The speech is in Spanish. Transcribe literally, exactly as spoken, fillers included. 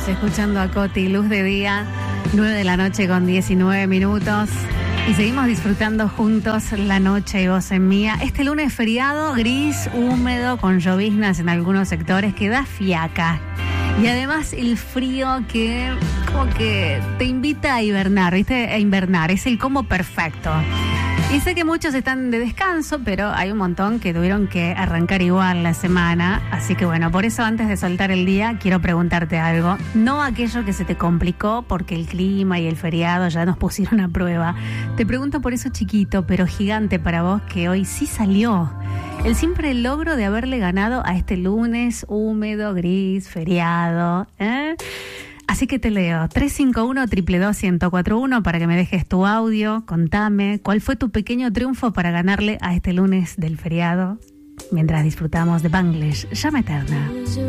escuchando a Coti, Luz de Día, nueve de la noche con diecinueve minutos. Y seguimos disfrutando juntos la noche y voz en mía. Este lunes feriado, gris, húmedo, con lloviznas en algunos sectores, que da fiaca. Y además el frío que como que te invita a hibernar, ¿viste? A invernar, es el combo perfecto. Y sé que muchos están de descanso, pero hay un montón que tuvieron que arrancar igual la semana. Así que bueno, por eso antes de soltar el día, quiero preguntarte algo. No aquello que se te complicó porque el clima y el feriado ya nos pusieron a prueba. Te pregunto por eso chiquito, pero gigante para vos, que hoy sí salió. El simple logro de haberle ganado a este lunes húmedo, gris, feriado, ¿eh? Así que te leo, tres cinco uno, dos dos dos, uno cero cuatro uno para que me dejes tu audio, contame cuál fue tu pequeño triunfo para ganarle a este lunes del feriado, mientras disfrutamos de Banglish, Llama Eterna.